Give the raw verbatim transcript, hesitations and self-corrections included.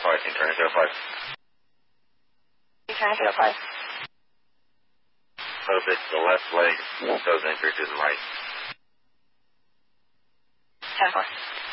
five, team turn zero five. Turn zero five. Hope it's the left leg goes in through to the right. ten four.